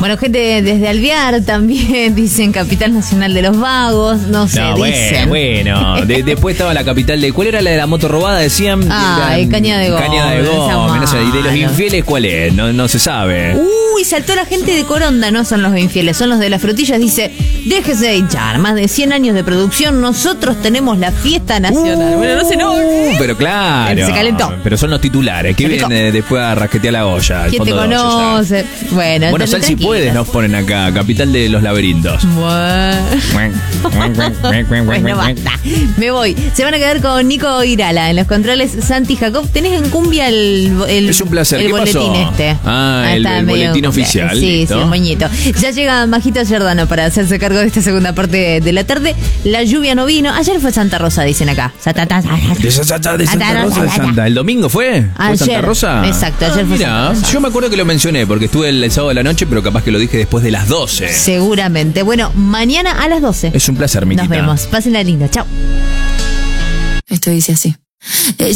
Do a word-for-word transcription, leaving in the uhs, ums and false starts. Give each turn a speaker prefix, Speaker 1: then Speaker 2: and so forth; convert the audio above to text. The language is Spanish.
Speaker 1: Bueno, gente desde Alvear también dicen capital nacional de los vagos, no sé,
Speaker 2: No,
Speaker 1: dicen.
Speaker 2: bueno, bueno. De- después estaba la capital de... ¿Cuál era la de la moto robada? Decían...
Speaker 1: Ah,
Speaker 2: Era-
Speaker 1: Cañada de Gómez,
Speaker 2: Cañada de
Speaker 1: esa
Speaker 2: Gómez, no sé. ¿Y de los
Speaker 1: mano.
Speaker 2: infieles cuál es? No, no se sabe.
Speaker 1: Uy, saltó la gente de Coronda, no son los infieles, son los de las frutillas. Dice, déjese de hinchar, más de cien años de producción, nosotros tenemos la fiesta nacional.
Speaker 2: Uh,
Speaker 1: bueno, no se no.
Speaker 2: Pero claro.
Speaker 1: Se calentó.
Speaker 2: Pero son los titulares que
Speaker 1: Se picó.
Speaker 2: vienen eh, después a rasquetear la olla. al
Speaker 1: ¿Quién te
Speaker 2: fondo de olla, ya.
Speaker 1: conoce? Bueno,
Speaker 2: Bueno,
Speaker 1: están
Speaker 2: Sal si
Speaker 1: tranquilos.
Speaker 2: puedes, nos ponen acá, capital de los laberintos.
Speaker 1: Bueno. Bueno, basta. Me voy. Se van a quedar con Nico Irala en los controles. Santi Jacob, tenés en cumbia el, el
Speaker 2: Es un placer.
Speaker 1: el
Speaker 2: ¿Qué
Speaker 1: boletín
Speaker 2: pasó?
Speaker 1: este.
Speaker 2: Ah, el-
Speaker 1: está
Speaker 2: el
Speaker 1: medio
Speaker 2: boletín
Speaker 1: en cumbia.
Speaker 2: oficial,
Speaker 1: Sí,
Speaker 2: listo.
Speaker 1: sí, el moñito. Ya llega Majito Giordano para hacerse cargo de esta segunda parte de la tarde. La lluvia no vino. Ayer fue Santa Rosa, dicen acá. Santa, Santa,
Speaker 2: De Santa, de Santa Rosa de Santa. ¿El domingo fue? ¿Fue
Speaker 1: Ayer.
Speaker 2: Santa Rosa?
Speaker 1: Exacto, ayer
Speaker 2: Ah,
Speaker 1: fue
Speaker 2: mira,
Speaker 1: Santa Rosa.
Speaker 2: yo me acuerdo que lo mencioné porque estuve el, el sábado de la noche, pero capaz que lo dije después de las doce.
Speaker 1: Seguramente. Bueno, mañana a las doce.
Speaker 2: Es un placer, Miquita.
Speaker 1: Nos vemos. Pásenla linda. Chao.
Speaker 3: Esto dice así.